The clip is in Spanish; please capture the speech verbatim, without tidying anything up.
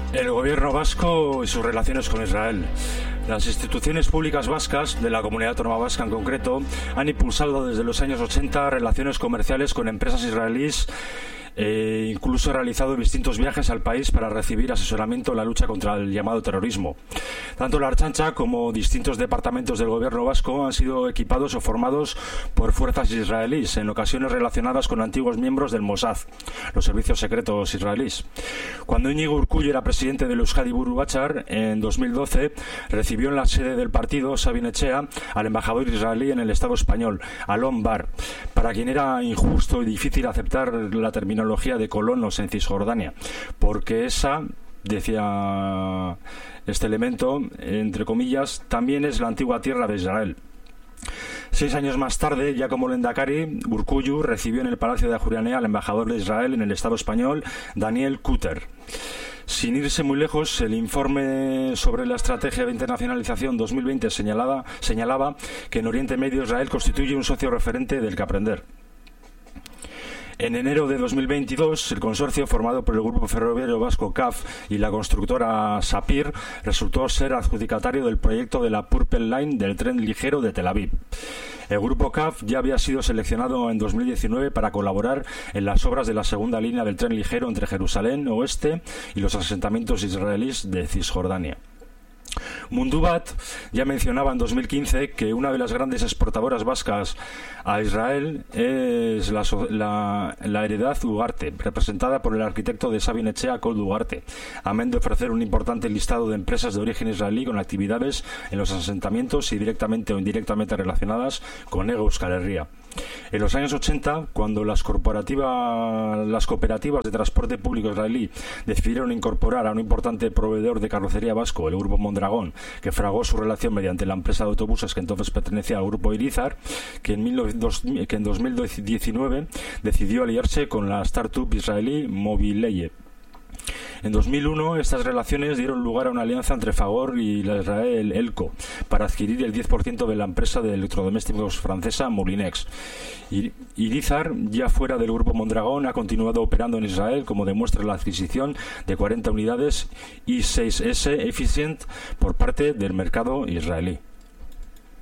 El gobierno vasco y sus relaciones con Israel. Las instituciones públicas vascas, de la Comunidad Autónoma Vasca en concreto, han impulsado desde los años ochenta relaciones comerciales con empresas israelíes e incluso ha realizado distintos viajes al país para recibir asesoramiento en la lucha contra el llamado terrorismo. Tanto la Ertzaintza como distintos departamentos del gobierno vasco han sido equipados o formados por fuerzas israelíes, en ocasiones relacionadas con antiguos miembros del Mossad, los servicios secretos israelíes. Cuando Iñigo Urkullu era presidente del Euskadi Buru Batzar, en dos mil doce recibió en la sede del partido, Sabin Etxea, al embajador israelí en el Estado español, Alon Bar, para quien era injusto y difícil aceptar la terminología de colonos en Cisjordania, porque esa, decía este elemento, entre comillas, también es la antigua tierra de Israel. Seis años más tarde, ya como Lehendakari, Urkullu recibió en el Palacio de Ajuria al embajador de Israel en el Estado español, Daniel Kuter. Sin irse muy lejos, el informe sobre la Estrategia de Internacionalización dos mil veinte señalaba, señalaba que en Oriente Medio Israel constituye un socio referente del que aprender. En enero de dos mil veintidós, el consorcio formado por el Grupo Ferroviario Vasco C A F y la constructora Sapir resultó ser adjudicatario del proyecto de la Purple Line del tren ligero de Tel Aviv. El Grupo C A F ya había sido seleccionado en dos mil diecinueve para colaborar en las obras de la segunda línea del tren ligero entre Jerusalén Oeste y los asentamientos israelíes de Cisjordania. Mundubat ya mencionaba en dos mil quince que una de las grandes exportadoras vascas a Israel es la, la, la Heredad Ugarte, representada por el arquitecto de Sabin Etxea, Koldo Ugarte, amén de ofrecer un importante listado de empresas de origen israelí con actividades en los asentamientos y directamente o indirectamente relacionadas con Hego Euskal Herria. En los años ochenta, cuando las, corporativas, las cooperativas de transporte público israelí decidieron incorporar a un importante proveedor de carrocería vasco, el Grupo Mondragón, que fragó su relación mediante la empresa de autobuses que entonces pertenecía al Grupo Irizar, que en, que en dos mil diecinueve decidió aliarse con la startup israelí Mobileye. En dos mil uno, estas relaciones dieron lugar a una alianza entre Fagor y la Israel Elco para adquirir el diez por ciento de la empresa de electrodomésticos francesa Molinex. Irizar, ya fuera del Grupo Mondragón, ha continuado operando en Israel, como demuestra la adquisición de cuarenta unidades i seis ese Efficient por parte del mercado israelí.